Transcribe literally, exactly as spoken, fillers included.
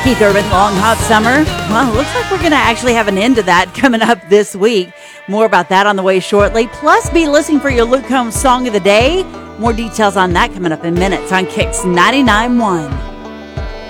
Keith Urban, Long Hot Summer. Well, it looks like we're going to actually have an end to that coming up this week. More about that on the way shortly. Plus, be listening for your Luke Combs Song of the Day. More details on that coming up in minutes on Kicks ninety-nine point one.